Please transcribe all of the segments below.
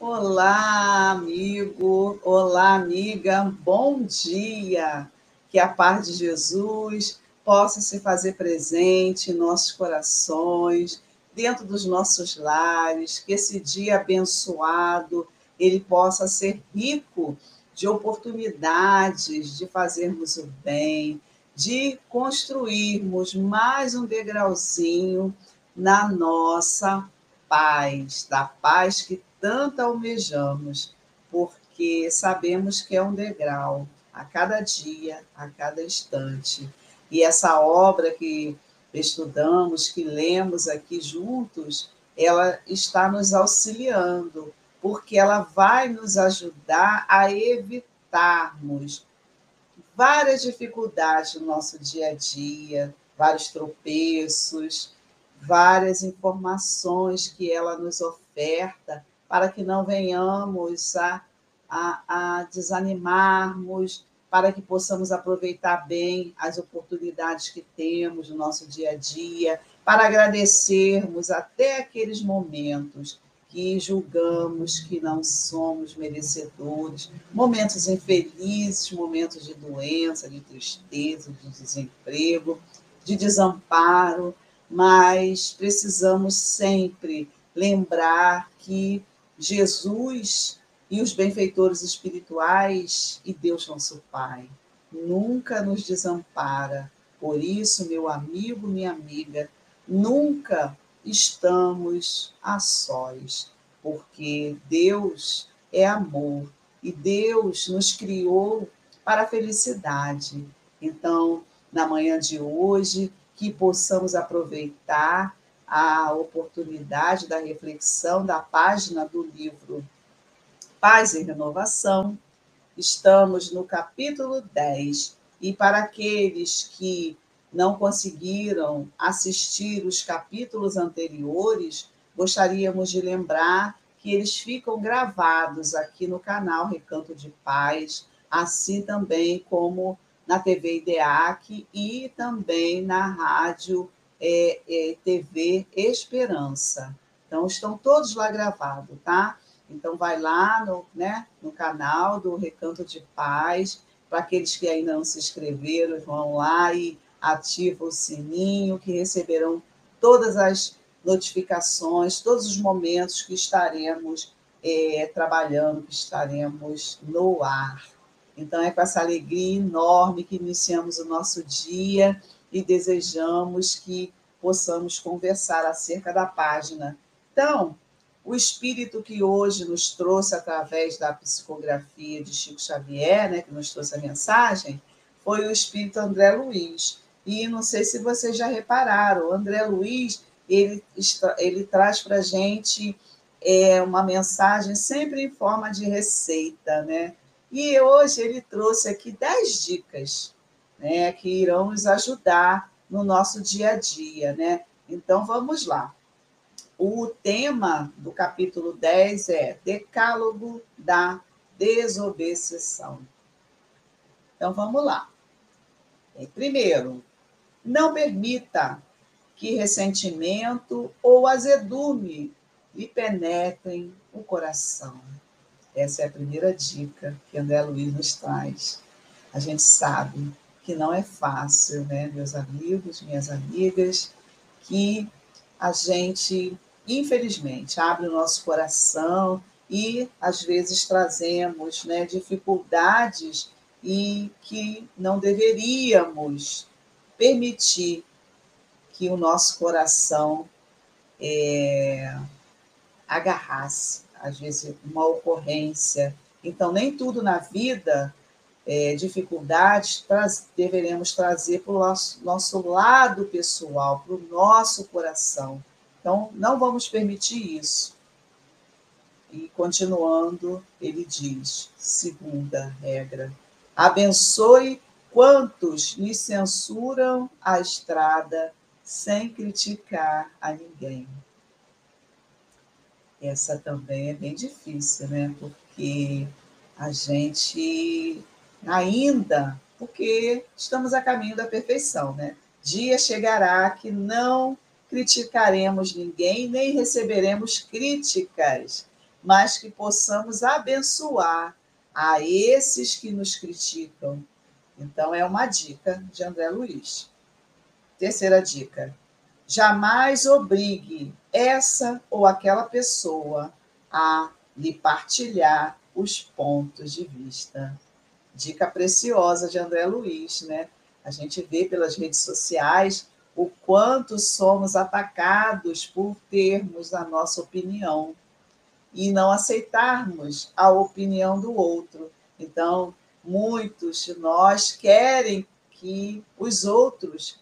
Olá, amigo. Olá, amiga. Bom dia. Que a paz de Jesus possa se fazer presente em nossos corações, dentro dos nossos lares, que esse dia abençoado ele possa ser rico de oportunidades de fazermos o bem, de construirmos mais um degrauzinho na nossa paz, da paz que tanto almejamos, porque sabemos que é um degrau a cada dia, a cada instante. E essa obra que estudamos, que lemos aqui juntos, ela está nos auxiliando, porque ela vai nos ajudar a evitarmos várias dificuldades no nosso dia a dia, vários tropeços, várias informações que ela nos oferta para que não venhamos a desanimarmos, para que possamos aproveitar bem as oportunidades que temos no nosso dia a dia, para agradecermos até aqueles momentos que julgamos que não somos merecedores, momentos infelizes, momentos de doença, de tristeza, de desemprego, de desamparo, mas precisamos sempre lembrar que Jesus e os benfeitores espirituais e Deus nosso Pai nunca nos desampara. Por isso, meu amigo, minha amiga, nunca estamos a sós, porque Deus é amor e Deus nos criou para a felicidade. Então, na manhã de hoje, que possamos aproveitar a oportunidade da reflexão da página do livro Paz e Renovação. Estamos no capítulo 10 e para aqueles que não conseguiram assistir os capítulos anteriores, gostaríamos de lembrar que eles ficam gravados aqui no canal Recanto de Paz, assim também como na TV IDEAC e também na rádio TV Esperança. Então, estão todos lá gravados, tá? Então, vai lá no canal do Recanto de Paz. Para aqueles que ainda não se inscreveram, vão lá e ativam o sininho, que receberão todas as notificações, todos os momentos que estaremos trabalhando, que estaremos no ar. Então, é com essa alegria enorme que iniciamos o nosso dia e desejamos que possamos conversar acerca da página. Então, o espírito que hoje nos trouxe através da psicografia de Chico Xavier, né, que nos trouxe a mensagem, foi o espírito André Luiz. E não sei se vocês já repararam, o André Luiz ele traz para a gente uma mensagem sempre em forma de receita, né? E hoje ele trouxe aqui 10 dicas, né, que irão nos ajudar no nosso dia a dia, né? Então vamos lá. O tema do capítulo 10 é Decálogo da Desobsessão. Então, vamos lá. Primeiro, não permita que ressentimento ou azedume lhe penetrem o coração. Essa é a primeira dica que André Luiz nos traz. A gente sabe que não é fácil, né, meus amigos, minhas amigas, que a gente, infelizmente, abre o nosso coração e, às vezes, trazemos, né, dificuldades e que não deveríamos permitir que o nosso coração agarrasse, às vezes, uma ocorrência. Então, nem tudo na vida, dificuldades, deveremos trazer para o nosso lado pessoal, para o nosso coração. Então, não vamos permitir isso. E, continuando, ele diz, segunda regra, abençoe quantos lhe censuram a estrada sem criticar a ninguém. Essa também é bem difícil, né? Porque a gente ainda, porque estamos a caminho da perfeição, né? Dia chegará que não criticaremos ninguém, nem receberemos críticas. mas que possamos abençoar a esses que nos criticam. Então, é uma dica de André Luiz. Terceira dica: jamais obrigue essa ou aquela pessoa a lhe partilhar os pontos de vista. Dica preciosa de André Luiz, né? A gente vê pelas redes sociais o quanto somos atacados por termos a nossa opinião e não aceitarmos a opinião do outro. Então, muitos de nós querem que os outros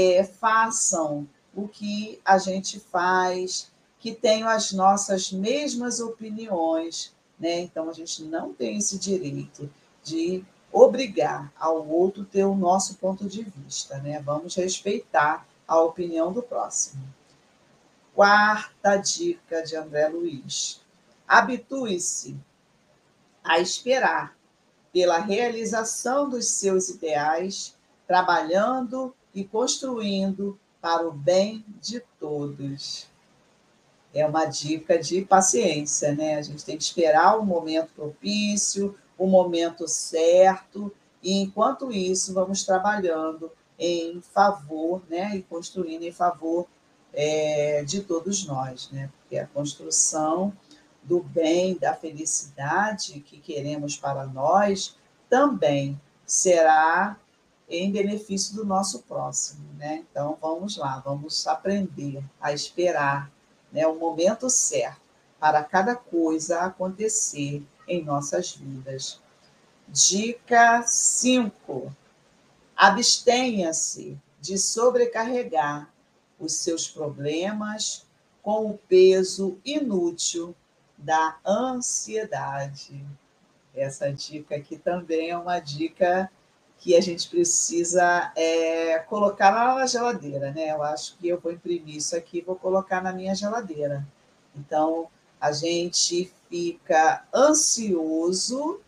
façam o que a gente faz, que tenham as nossas mesmas opiniões, né? Então, a gente não tem esse direito de obrigar ao outro ter o nosso ponto de vista, né? Vamos respeitar a opinião do próximo. Quarta dica de André Luiz: habitue-se a esperar pela realização dos seus ideais, trabalhando e construindo para o bem de todos. É uma dica de paciência, né? A gente tem que esperar o momento propício, o momento certo, e enquanto isso, vamos trabalhando em favor, né? E construindo em favor de todos nós, né? Porque a construção do bem, da felicidade que queremos para nós, também será em benefício do nosso próximo, né? Então, vamos lá, vamos aprender a esperar, né, o momento certo para cada coisa acontecer em nossas vidas. Dica 5: abstenha-se de sobrecarregar os seus problemas com o peso inútil da ansiedade. Essa dica aqui também é uma dica que a gente precisa colocar na geladeira, né? Eu acho que eu vou imprimir isso aqui e vou colocar na minha geladeira. Então, a gente fica ansioso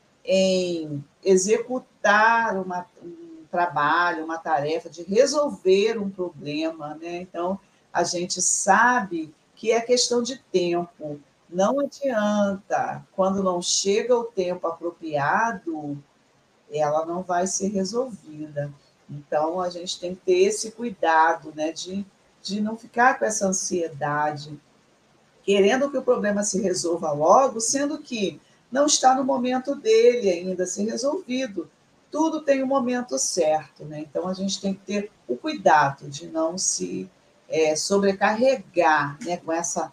em executar um trabalho, uma tarefa, de resolver um problema, né? Então, a gente sabe que é questão de tempo. Não adianta, quando não chega o tempo apropriado, ela não vai ser resolvida. Então, a gente tem que ter esse cuidado, né, de não ficar com essa ansiedade, querendo que o problema se resolva logo, sendo que não está no momento dele ainda ser resolvido. Tudo tem um momento certo, né? Então, a gente tem que ter o cuidado de não se sobrecarregar, né,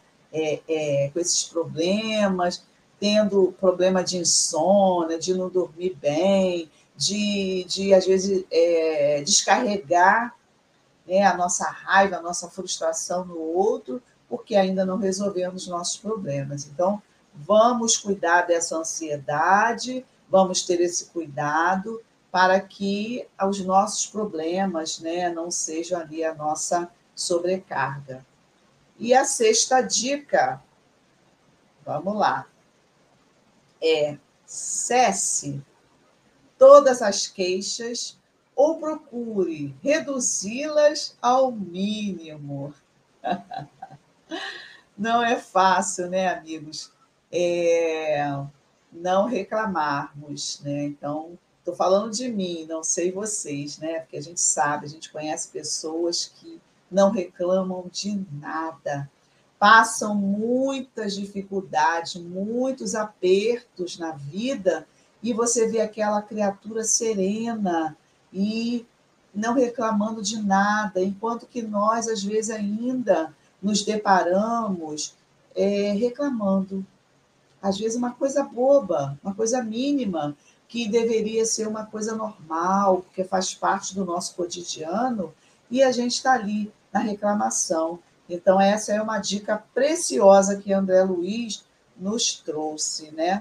com esses problemas, tendo problema de insônia, de não dormir bem, de às vezes, descarregar, né, a nossa raiva, a nossa frustração no outro, porque ainda não resolvemos nossos problemas. Então, vamos cuidar dessa ansiedade, vamos ter esse cuidado para que os nossos problemas, né, não sejam ali a nossa sobrecarga. E a sexta dica, vamos lá, cesse todas as queixas ou procure reduzi-las ao mínimo. Não é fácil, né, amigos? É, não reclamarmos, né? Então, estou falando de mim, não sei vocês, né? Porque a gente sabe, a gente conhece pessoas que não reclamam de nada, passam muitas dificuldades, muitos apertos na vida, e você vê aquela criatura serena e não reclamando de nada, enquanto que nós, às vezes, ainda nos deparamos reclamando. Às vezes, uma coisa boba, uma coisa mínima, que deveria ser uma coisa normal, porque faz parte do nosso cotidiano, e a gente está ali na reclamação. Então, essa é uma dica preciosa que André Luiz nos trouxe, né?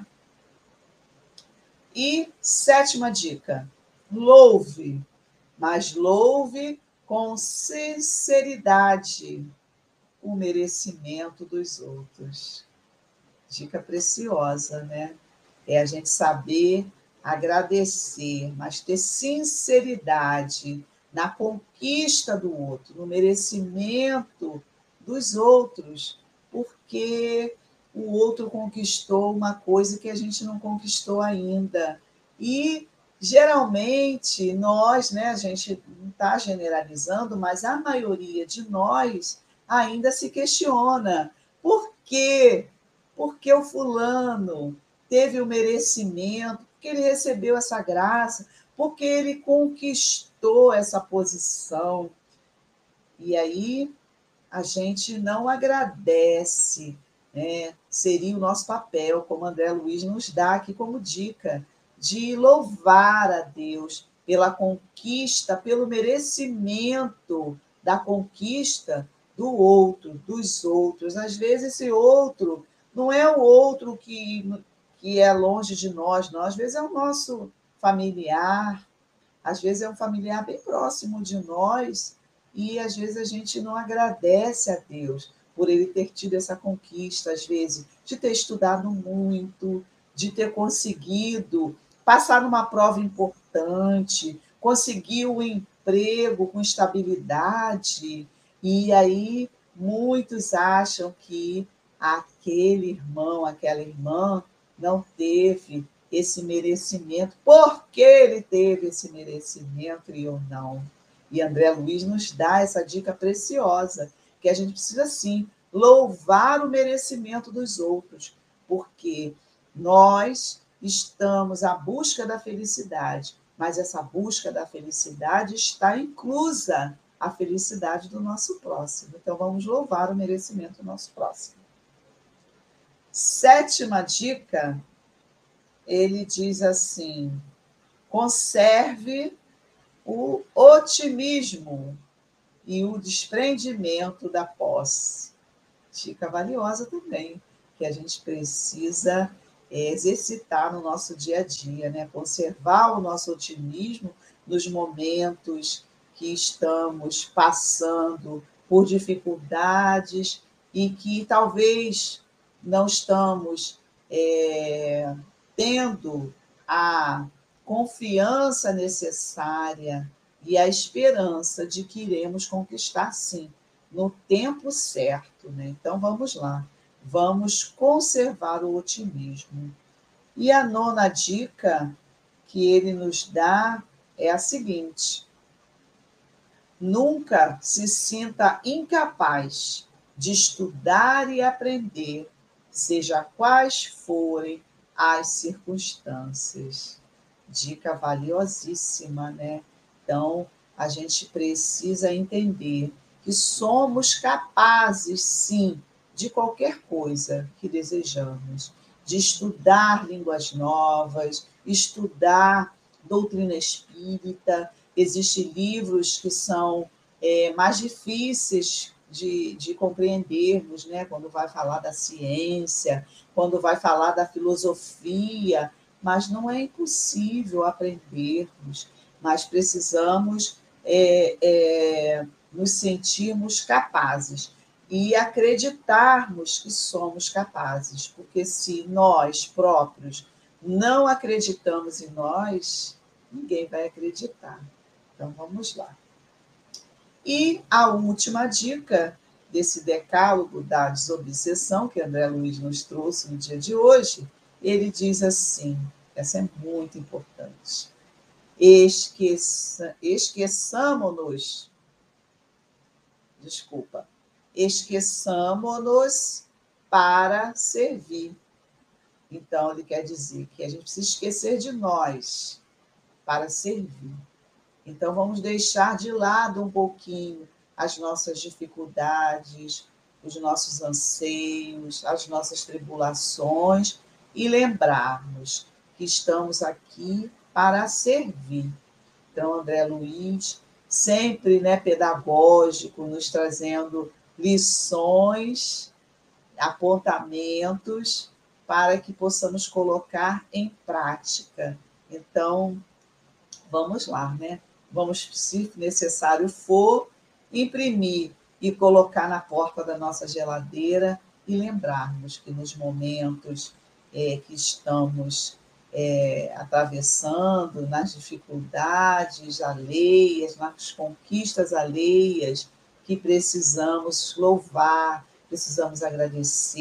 E sétima dica: louve, mas louve com sinceridade o merecimento dos outros. Dica preciosa, né? É a gente saber agradecer, mas ter sinceridade na conquista do outro, no merecimento dos outros, porque o outro conquistou uma coisa que a gente não conquistou ainda. E, geralmente, nós, né, a gente não está generalizando, mas a maioria de nós ainda se questiona. Por quê? Porque o fulano teve o merecimento, porque ele recebeu essa graça, porque ele conquistou essa posição. E aí a gente não agradece, né? Seria o nosso papel, como André Luiz nos dá aqui como dica, de louvar a Deus pela conquista, pelo merecimento da conquista do outro, dos outros. Às vezes esse outro não é o outro que é longe de nós, não. Às vezes é o nosso familiar, às vezes é um familiar bem próximo de nós, e às vezes a gente não agradece a Deus por ele ter tido essa conquista, às vezes, de ter estudado muito, de ter conseguido passar numa prova importante, conseguir um emprego com estabilidade, e aí muitos acham que aquele irmão, aquela irmã não teve esse merecimento, por que ele teve esse merecimento e eu não. E André Luiz nos dá essa dica preciosa, que a gente precisa, sim, louvar o merecimento dos outros, porque nós estamos à busca da felicidade, mas essa busca da felicidade está inclusa a felicidade do nosso próximo. Então, vamos louvar o merecimento do nosso próximo. Sétima dica, ele diz assim: conserve o otimismo e o desprendimento da posse. Dica valiosa também, que a gente precisa exercitar no nosso dia a dia, né? Conservar o nosso otimismo nos momentos que estamos passando por dificuldades e que talvez não estamos tendo a confiança necessária e a esperança de que iremos conquistar, sim, no tempo certo, né? Então, vamos lá. Vamos conservar o otimismo. E a nona dica que ele nos dá é a seguinte: nunca se sinta incapaz de estudar e aprender, seja quais forem as circunstâncias. Dica valiosíssima, né? Então, a gente precisa entender que somos capazes, sim, de qualquer coisa que desejamos, de estudar línguas novas, estudar doutrina espírita. Existem livros que são mais difíceis de compreendermos, né? Quando vai falar da ciência, quando vai falar da filosofia, mas não é impossível aprendermos, mas precisamos nos sentirmos capazes e acreditarmos que somos capazes, porque se nós próprios não acreditamos em nós, ninguém vai acreditar. Então, vamos lá. E a última dica desse decálogo da desobsessão que André Luiz nos trouxe no dia de hoje, ele diz assim, essa é muito importante: esqueçamos-nos, esqueçamos-nos para servir. Então, ele quer dizer que a gente precisa esquecer de nós para servir. Então, vamos deixar de lado um pouquinho as nossas dificuldades, os nossos anseios, as nossas tribulações e lembrarmos que estamos aqui para servir. Então, André Luiz, sempre, né, pedagógico, nos trazendo lições, apontamentos para que possamos colocar em prática. Então, vamos lá, né? Vamos, se necessário for, imprimir e colocar na porta da nossa geladeira e lembrarmos que nos momentos que estamos atravessando, nas dificuldades alheias, nas conquistas alheias, que precisamos louvar, precisamos agradecer,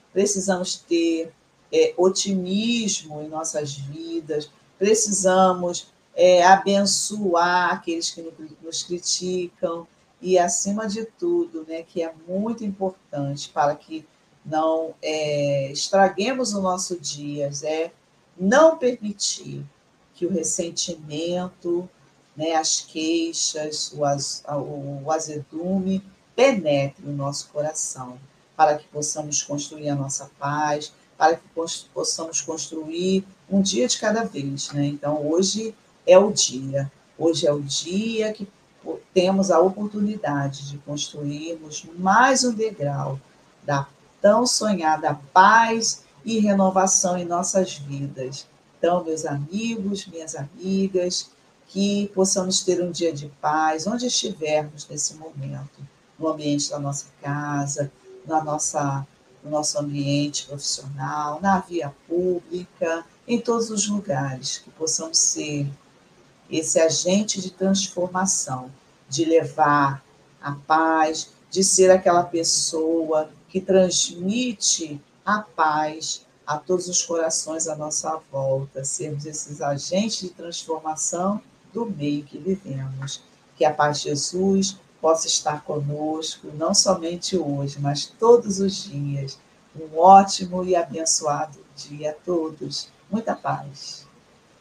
precisamos ter otimismo em nossas vidas, precisamos abençoar aqueles que nos criticam e, acima de tudo, né, que é muito importante para que não estraguemos o nosso dia, não permitir que o ressentimento, né, as queixas, o azedume penetre no nosso coração, para que possamos construir a nossa paz, para que possamos construir um dia de cada vez, né? Então, hoje é o dia. Hoje é o dia que temos a oportunidade de construirmos mais um degrau da tão sonhada paz e renovação em nossas vidas. Então, meus amigos, minhas amigas, que possamos ter um dia de paz, onde estivermos nesse momento, no ambiente da nossa casa, no nosso ambiente profissional, na via pública, em todos os lugares, que possamos ser esse agente de transformação, de levar a paz, de ser aquela pessoa que transmite a paz a todos os corações à nossa volta, sermos esses agentes de transformação do meio que vivemos. Que a paz de Jesus possa estar conosco, não somente hoje, mas todos os dias. Um ótimo e abençoado dia a todos. Muita paz.